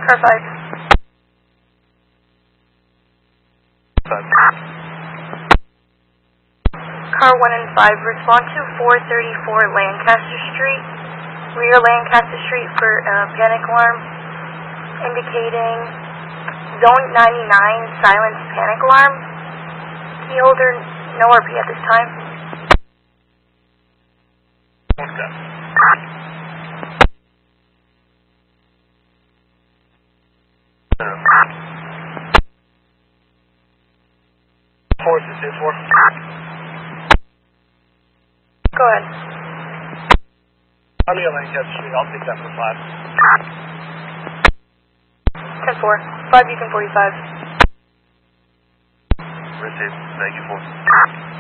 Car 5. Car 1 and 5, respond to 434 Lancaster Street, rear Lancaster Street for panic alarm, indicating zone 99 silence panic alarm. Key holder, no RP at this time. Okay. Force is 4. Go ahead. I'm near Lancaster Street. I'll take that for 5. 10-4. 5 Beacon 45. Received. Thank you, 4.